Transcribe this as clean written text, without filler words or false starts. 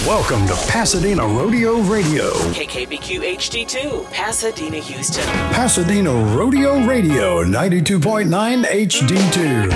Welcome to Pasadena Rodeo Radio. KKBQ HD2, Pasadena, Houston. Pasadena Rodeo Radio, 92.9 HD2.